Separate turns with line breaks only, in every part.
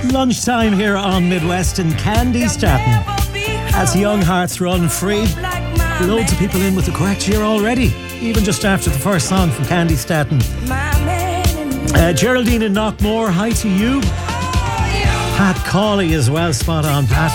Lunchtime here on Midwest in Candystaton. As young hearts run free, loads of people in with the correct year already, even just after the first song from Candystaton. Geraldine in Knockmore, hi to you. Pat Cawley as well, spot on Pat.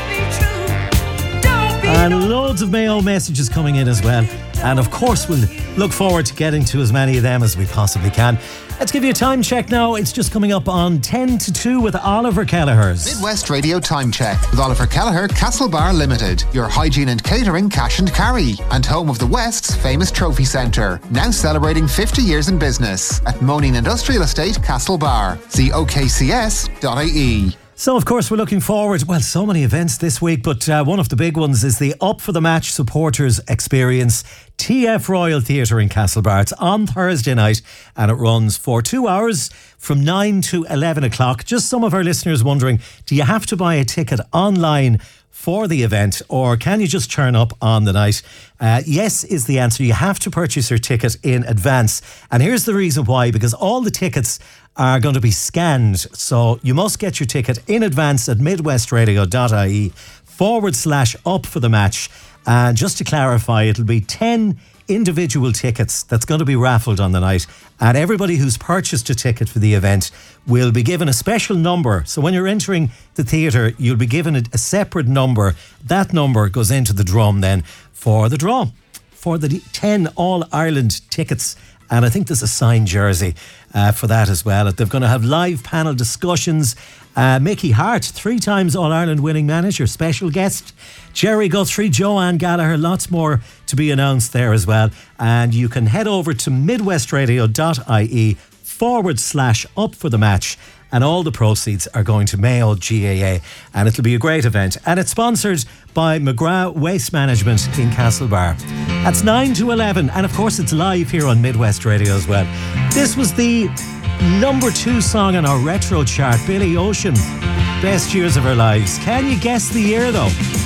And loads of Mayo messages coming in as well. And of course we'll look forward to getting to as many of them as we possibly can. Let's give you a time check now. It's just coming up on 10 to 2 with Oliver Kelleher's
Midwest Radio Time Check with Oliver Kelleher, Castlebar Limited, your hygiene and catering cash and carry, and home of the West's famous trophy centre. Now celebrating 50 years in business at Moaning Industrial Estate, Castlebar. See okcs.ie.
So, of course, we're looking forward. Well, so many events this week, but one of the big ones is the Up for the Match Supporters Experience, TF Royal Theatre in Castlebar. It's on Thursday night and it runs for 2 hours from 9 to 11 o'clock. Just some of our listeners wondering, do you have to buy a ticket online for the event, or can you just turn up on the night? Yes is the answer. You have to purchase your ticket in advance. And here's the reason why, because all the tickets are going to be scanned. So you must get your ticket in advance at midwestradio.ie/up for the match. And just to clarify, it'll be 10 individual tickets that's going to be raffled on the night, and everybody who's purchased a ticket for the event will be given a special number. So when you're entering the theatre, you'll be given a separate number. That number goes into the drum then for the draw for the 10 All-Ireland tickets. And I think there's a signed jersey for that as well. They're going to have live panel discussions. Mickey Hart, 3 times All-Ireland winning manager, special guest. Jerry Guthrie, Joanne Gallagher, lots more to be announced there as well. And you can head over to midwestradio.ie/up for the match. And all the proceeds are going to Mayo GAA. And it'll be a great event. And it's sponsored by McGrath Waste Management in Castlebar. That's 9 to 11. And of course, it's live here on Midwest Radio as well. This was the number 2 song on our retro chart, Billy Ocean, Best Years of Our Lives. Can you guess the year though?